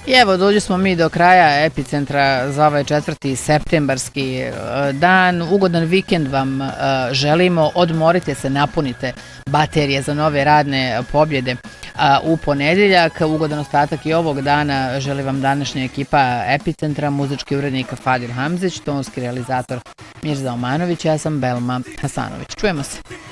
I evo, dođu smo mi do kraja Epicentra za ovaj 4. septembarski dan. Ugodan vikend vam želimo. Odmorite se, napunite baterije za nove radne pobjede u ponedjeljak. Ugodan ostatak i ovog dana želi vam današnja ekipa Epicentra, muzički urednik Fadil Hamzić, tonski realizator Mirza Omanović, ja sam Belma Hasanović. Čujemo se.